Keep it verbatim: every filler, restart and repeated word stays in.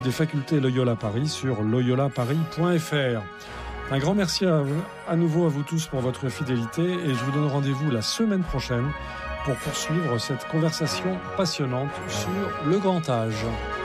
des facultés Loyola Paris sur loyola paris point f r. Un grand merci à, à nouveau à vous tous pour votre fidélité et je vous donne rendez-vous la semaine prochaine pour poursuivre cette conversation passionnante sur le grand âge.